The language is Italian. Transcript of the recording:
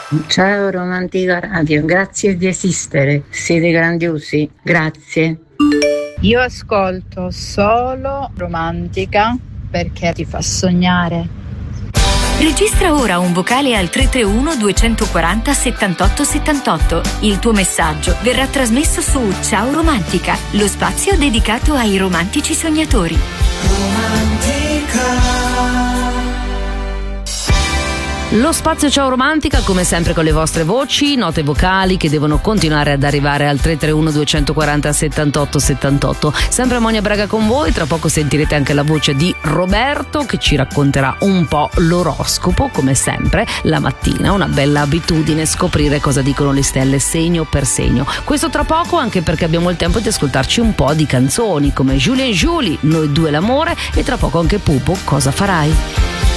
Ciao Romantica Radio, grazie di esistere, siete grandiosi, grazie. Io ascolto solo Romantica perché ti fa sognare. Registra ora un vocale al 331 240 78 78. Il tuo messaggio verrà trasmesso su Ciao Romantica, lo spazio dedicato ai romantici sognatori. Lo spazio Ciao Romantica, come sempre con le vostre voci, note vocali che devono continuare ad arrivare al 331 240 78 78. Sempre Monia Braga con voi, tra poco sentirete anche la voce di Roberto che ci racconterà un po' l'oroscopo, come sempre la mattina, una bella abitudine scoprire cosa dicono le stelle segno per segno. Questo tra poco, anche perché abbiamo il tempo di ascoltarci un po' di canzoni come Julie e Julie, Noi due l'amore, e tra poco anche Pupo, Cosa farai?